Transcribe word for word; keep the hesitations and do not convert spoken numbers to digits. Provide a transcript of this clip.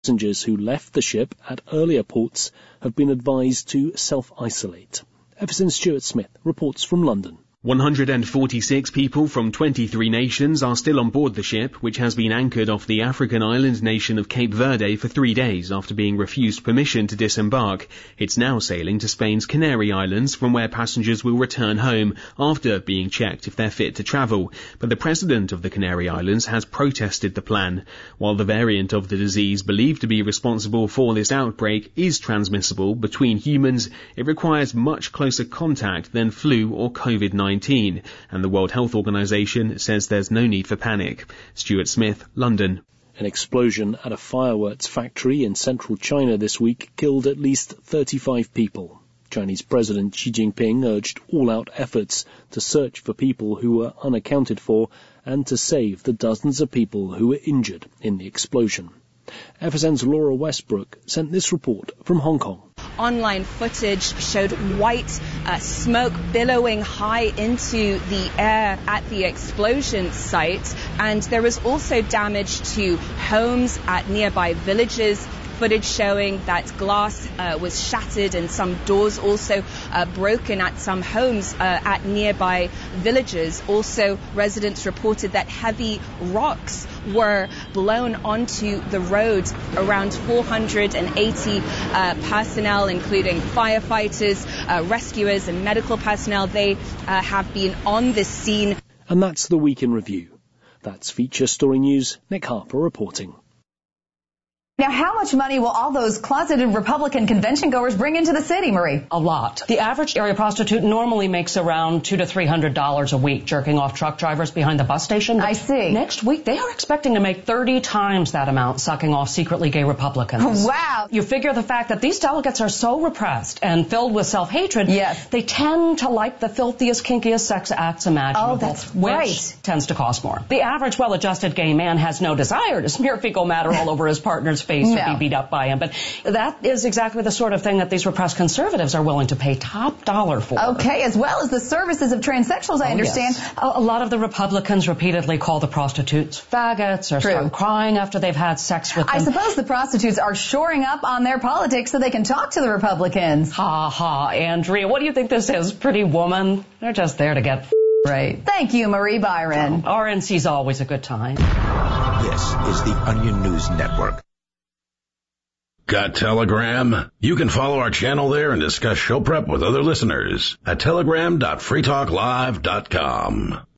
Passengers who left the ship at earlier ports have been advised to self-isolate. F S N's Stuart Smith reports from London. one hundred forty-six people from twenty-three nations are still on board the ship, which has been anchored off the African island nation of Cape Verde for three days after being refused permission to disembark. It's now sailing to Spain's Canary Islands, from where passengers will return home after being checked if they're fit to travel. But the president of the Canary Islands has protested the plan. While the variant of the disease believed to be responsible for this outbreak is transmissible between humans, it requires much closer contact than flu or COVID nineteen. And the World Health Organization says there's no need for panic. Stuart Smith, London. An explosion at a fireworks factory in central China this week killed at least thirty-five people. Chinese President Xi Jinping urged all-out efforts to search for people who were unaccounted for and to save the dozens of people who were injured in the explosion. F S N's Laura Westbrook sent this report from Hong Kong. Online footage showed white uh, smoke billowing high into the air at the explosion site, and there was also damage to homes at nearby villages. Footage showing that glass uh, was shattered and some doors also uh, broken at some homes uh, at nearby villages. Also, residents reported that heavy rocks were blown onto the road. Around four hundred eighty uh, personnel, including firefighters, uh, rescuers and medical personnel, they uh, have been on this scene. And that's the Week in Review. That's Feature Story News. Nick Harper reporting. Now, how much money will all those closeted Republican convention goers bring into the city, Marie? A lot. The average area prostitute normally makes around two to three hundred dollars a week, jerking off truck drivers behind the bus station. I see. Next week, they are expecting to make thirty times that amount, sucking off secretly gay Republicans. Wow. You figure the fact that these delegates are so repressed and filled with self-hatred, yes, they tend to like the filthiest, kinkiest sex acts imaginable. Oh, that's which right. tends to cost more. The average well-adjusted gay man has no desire to smear fecal matter all over his partner's face no. or be beat up by him. But that is exactly the sort of thing that these repressed conservatives are willing to pay top dollar for. Okay, as well as the services of transsexuals, I oh, understand. Yes. A, a lot of the Republicans repeatedly call the prostitutes faggots or True. start crying after they've had sex with them. I suppose the prostitutes are shoring up on their politics so they can talk to the Republicans. Ha ha, Andrea, what do you think this is, Pretty Woman? They're just there to get right. Thank you, Marie Byron. Oh, R N C's always a good time. This is the Onion News Network. Got Telegram? You can follow our channel there and discuss show prep with other listeners at telegram dot free talk live dot com.